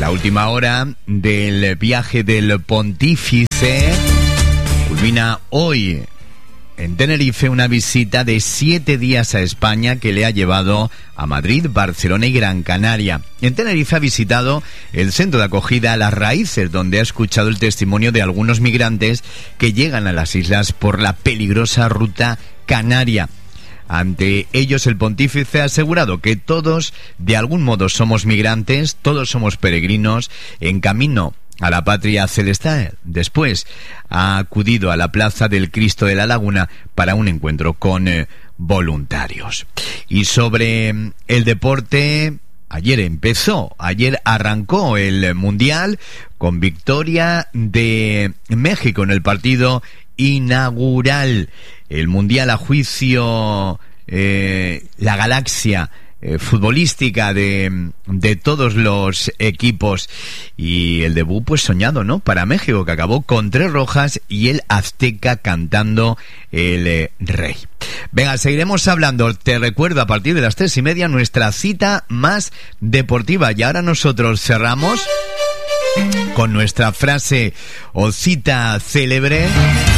La última hora del viaje del Pontífice culmina hoy en Tenerife una visita de 7 días a España que le ha llevado a Madrid, Barcelona y Gran Canaria. En Tenerife ha visitado el centro de acogida Las Raíces, donde ha escuchado el testimonio de algunos migrantes que llegan a las islas por la peligrosa ruta canaria. Ante ellos, el pontífice ha asegurado que todos, de algún modo, somos migrantes, todos somos peregrinos en camino a la patria celestial. Después ha acudido a la Plaza del Cristo de la Laguna para un encuentro con voluntarios. Y sobre el deporte, ayer arrancó el Mundial con victoria de México en el partido inaugural. El Mundial, a juicio la galaxia futbolística de todos los equipos, y el debut pues soñado, ¿no?, para México, que acabó con 3 rojas y el Azteca cantando el Rey. Venga, seguiremos hablando. Te recuerdo, a partir de las 3:30 nuestra cita más deportiva, y ahora nosotros cerramos con nuestra frase o cita célebre.